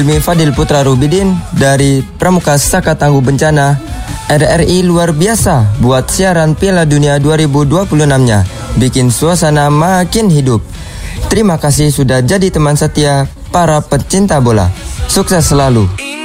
Fadil Putra Rubidin dari Pramuka Saka Tangguh Bencana. RRI luar biasa buat siaran Piala Dunia 2026-nya. Bikin suasana makin hidup. Terima kasih sudah jadi teman setia para pecinta bola. Sukses selalu.